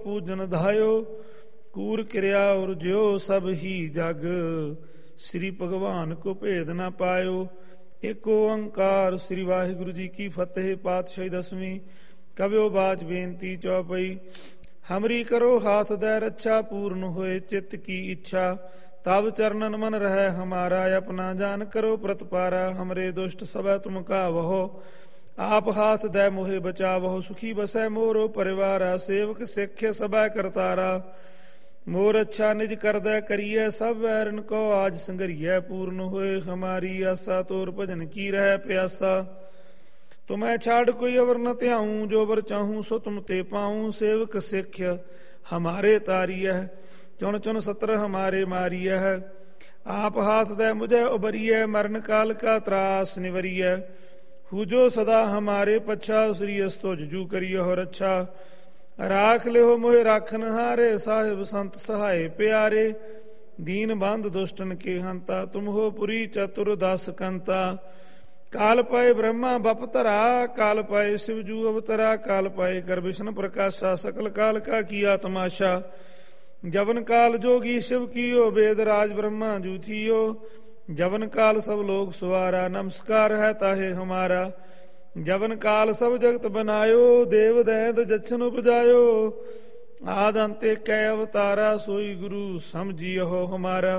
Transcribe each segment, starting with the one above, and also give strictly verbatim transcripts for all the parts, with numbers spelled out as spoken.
पूजन धायो, कूर क्रिया और ज्यो सब ही जग, श्री भगवान को भेद न पायो। एक ओंकार। श्री वाहिगुरु जी की फतेह। पातशाही दसवीं। कव्यो बाच बेनती चौपई। हमरी करो हाथ दे रक्षा, पूर्ण होए चित्त की इच्छा, तब चरणन मन रहे हमारा, अपना जान करो प्रतपारा। हमरे दुष्ट सब तुम का वहो, आप हाथ दे मोहे बचावहो, सुखी बसै मोरो परिवारा, सेवक सिख सबा करतारा। मोर अच्छा निज कर दे करिए, सब वैरन को आज संगरिय, पूर्ण होए हमारी आशा, तोर भजन की रह प्यासा। तुम्हें छाड़ कोई अवर न त्याऊं, जो बर चाहूं सो तुम ते पाऊं, सेवक सिख हमारे तारिय, चुन चुन सत्र हमारे मारिय है। आप हाथ दे मुझे उबरिय, मरण काल का त्रास निवरिय, हुजो सदा हमारे पच्छा, श्री अस्तो जू करिय हो रक्षा। राख ले हो मोहे राखन हारे, साहिब संत सहाय प्यारे, दीन बंध दुष्टन के हंता, तुम हो पुरी चतुर दास कंता। काल पाए ब्रह्मा बपतरा, काल पाए शिवजू अवतरा, काल पाए कर विष्णु प्रकाशा, सकल काल का किया तमाशा। जवन काल जोगी शिव कियो, वेद राज ब्रह्मा जू थियो, जवन काल सब लोग सुवारा, नमस्कार है ताहे हमारा। जवन काल सब जगत बनायो, देव दैत जच्छन उपजायो, आद अंते कै अवतारा, सोई गुरु समझियो हमारा।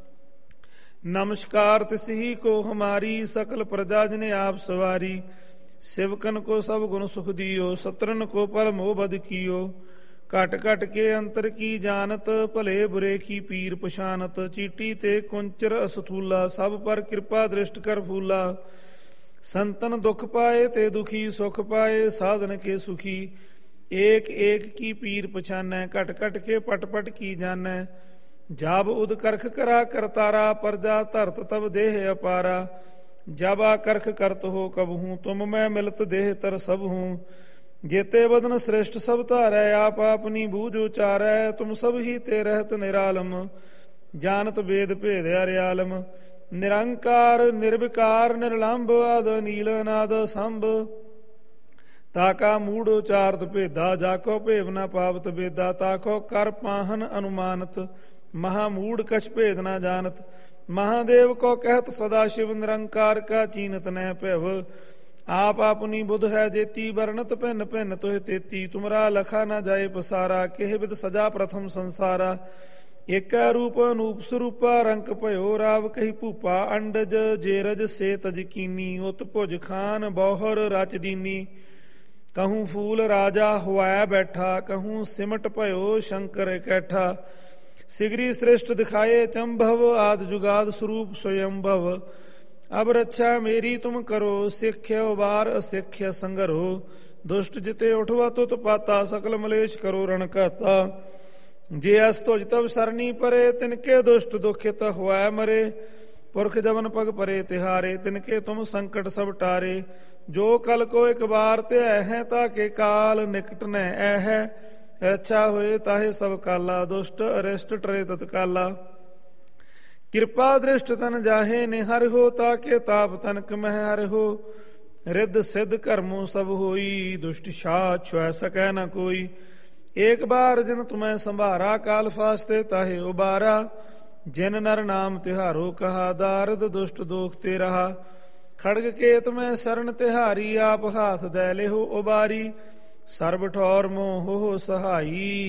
नमस्कार तिसही को हमारी, सकल प्रजा जिने आप सवारी। शिवकन को सब गुण सुख दियो, सत्रन को पल मोह बद कियो। कट कट के अंतर की जानत, भले बुरे की पीर पछानत। चीटी ते कुंचर असथूला, सब पर कृपा दृष्ट कर फूला। संतन दुख पाए ते दुखी सुख पाए, साधन के सुखी। एक एक की पीर पछानै, कट कट के पट पट की जानै। जब उद करख करा करतारा, प्रजा धरत तब देह अपारा। जब आ करख करत हो कब हूँ, तुम मैं मिलत देह तर सब हूँ। जेते बदन श्रेष्ठ सब तारै, आप अपनी बूझ उचारै। तुम सब ही ते रहत निरालम, जानत वेद भेद अर्यालम। निरंकार निर्विकार निर्लंब, आद नील नाद संभ। ताका मूढ़ उचारत भेदा, जाको भेव न पावत बेदा। ताको कर पाहन अनुमानत, महामूढ़ कछ भेद न जानत। महादेव को कहत सदा शिव, निरंकार का चीनत न पैव। आप अपनी बुध है जेती, वर्णत भिन्न भिन्न तुह तेती। तुमरा लखा न जाए पसारा, केह विद सजा प्रथम संसारा। एक रूप अनूप स्वरूपा, रंक भयो राव कही भूपा। अंडज जेरज से तजकीनी, उत भुज खान बौहर रच दीनी। कहूँ फूल राजा हुआ बैठा, कहूँ सिमट भयो शंकर कैठा। सिगरी श्रेष्ठ दिखाए चंभव, आद जुगाद स्वरूप स्वयंभव। अब रक्षा मेरी तुम करो, सिख्य उबार असिख्य संगरो। दुष्ट जिते उठवा तुत पाता, सकल मलेश करो रण कहता। जे अस्तुज तब सरनी परे, तिनके दुष्ट दुखित हुआ मरे। पुरख जवन पग परे तिहारे, तिनके तुम संकट सब टारे। जो कल को एक बार ते है, ताके काल निकट न है। रक्षा हुए ताहे सब काला, दुष्ट अरिष्ट टरे तत्काला। कृपा दृष्ट तन जाहे निहर हो, ताके ताप तनक मह हर हो। रिद्ध सिद्ध कर्मों सब होई, दुष्ट छा छुआ सकै न कोई। एक बार जिन तुम्हें संभारा, काल फास्ते ताहे उबारा। जिन नर नाम तिहारो कहा, दारद दुष्ट दोख ते रहा। खड़ग केत में शरण तिहारी, आप हाथ दे ले हो उबारी। सर्ब ठौर मोह हो सहाई,